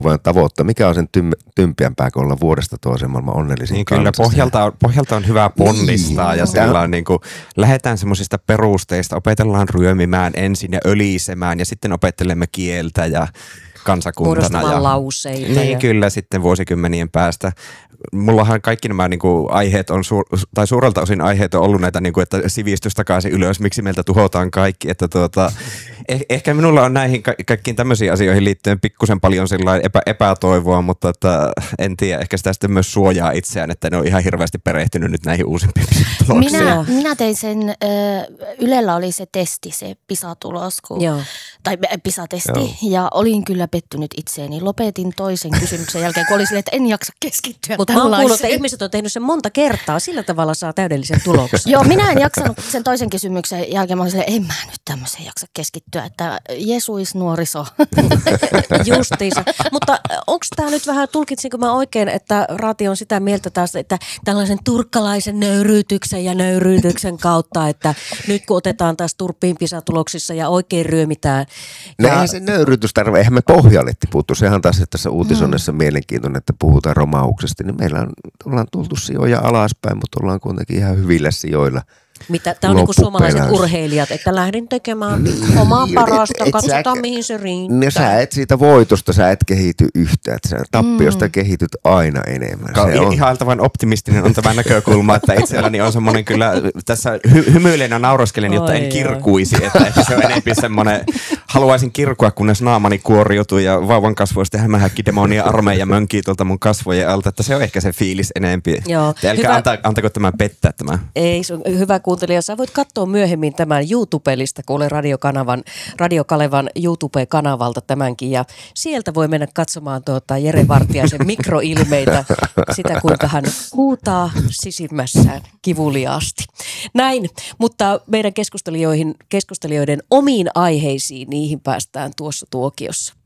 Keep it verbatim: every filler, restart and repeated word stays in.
vaan tavoittaa. Mikä on sen tym- tympiämpää kuin olla vuodesta toiseen maailman onnellisin niin kyllä, pohjalta on, pohjalta on hyvä ponnistaa niin, ja sillä on niin kuin, lähdetään semmoisista perusteista, opetellaan ryömimään ensin ja ölisemään ja sitten opettelemme kieltä ja kansakuntana. Muodostamaan ja, lauseita. Niin ja... kyllä, sitten vuosikymmenien päästä. Mullahan kaikki nämä niin kuin, aiheet on, suur- tai suurelta osin aiheet on ollut näitä, niin kuin, että sivistys takaisin ylös, miksi meiltä tuhotaan kaikki. Että, tuota, eh- ehkä minulla on näihin ka- kaikkiin tämmöisiin asioihin liittyen pikkusen paljon epä- epätoivoa, mutta että, en tiedä, ehkä sitä sitten myös suojaa itseään, että ne on ihan hirveästi perehtynyt nyt näihin uusimpiin tuloksiin. Minä, minä tein sen, Ylellä oli se testi, se PISA-tulos, kun, tai PISA-testi, Joo. ja olin kyllä pettynyt itseeni. Lopetin toisen kysymyksen jälkeen, kun oli silleen, että en jaksa keskittyä. Mutta mä oon kuullut, että ihmiset on tehnyt sen monta kertaa, sillä tavalla saa täydellisen tuloksen. Joo, minä en jaksanut sen toisen kysymyksen jälkeen, mä olin silleen, en mä nyt tämmöiseen jaksa keskittyä, että Jesuis nuoriso. Justiinsa. Mutta onko tämä nyt vähän, tulkitsinko mä oikein, että Raati on sitä mieltä taas, että tällaisen turkkalaisen nöyryytyksen ja nöyryytyksen kautta, että nyt kun otetaan taas turppiin PISA-tuloksissa ja oikein ryömitään. No ja... eihän se nöyryytys tarvitse, eihän me pohjalle tiputtu. Sehän on taas tässä uutisonnessa hmm. mielenkiintoinen, että puhutaan romauksesta, niin meillä on, ollaan tultu sijoja alaspäin, mutta ollaan kuitenkin ihan hyvillä sijoilla. Mitä, tämä on niin kuin suomalaiset urheilijat, että lähdin tekemään niin, omaa parasta, et, katsotaan sä, mihin se riittää. No sä et siitä voitosta, sä et kehity yhtään, että sä tappiosta mm. kehityt aina enemmän. Se on ihailtavan optimistinen on tämä näkökulma, että itselläni on semmoinen kyllä, tässä hy- hymyilen ja nauraskelin, jotta en kirkuisi, että, että se on enemmän semmoinen, haluaisin kirkua, kunnes naamani kuoriutuu ja vauvan kasvoista hämähäkki demonia armeija mönkii tuolta mun kasvojen alta, että se on ehkä se fiilis enempi. Joo, älkää anta, antako tämän pettää tämä. Ei, se on hyvä kuuntelija. Sä voit katsoa myöhemmin tämän YouTubelista, kuule Radiokanavan, Radio Kalevan YouTube-kanavalta tämänkin. Ja sieltä voi mennä katsomaan tuota Jere Vartiaisen mikroilmeitä, sitä kuinka hän huutaa sisimmässään kivuliaasti. Näin, mutta meidän keskustelijoihin, keskustelijoiden omiin aiheisiin, niihin päästään tuossa tuokiossa.